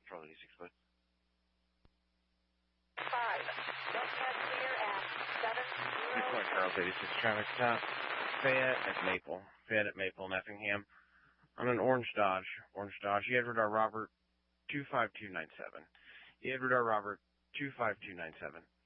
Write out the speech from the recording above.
Control 86 foot. 5. Don't get clear at 70. Good point, Charles 86 traffic stop. Fayette at Maple in Effingham. On an orange Dodge. Edward R. Robert 25297. Edward R. Robert 25297.